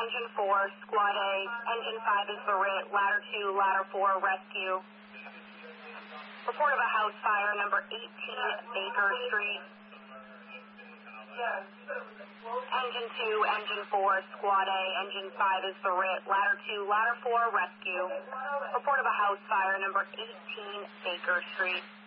Engine 4, Squad A. Engine 5 is the RIT. Ladder 2, Ladder 4, rescue. Report of a house fire, number 18, Baker Street. Engine 2, Engine 4, Squad A. Engine 5 is the RIT. Ladder 2, Ladder 4, rescue. Report of a house fire, number 18, Baker Street.